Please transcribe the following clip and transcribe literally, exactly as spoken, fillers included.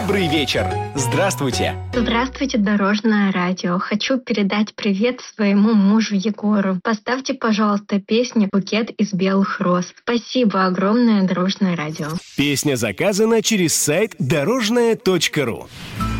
Добрый вечер. Здравствуйте. Здравствуйте, Дорожное радио. Хочу передать привет своему мужу Егору. Поставьте, пожалуйста, песню «Букет из белых роз». Спасибо огромное, Дорожное радио. Песня заказана через сайт дорожное точка ру.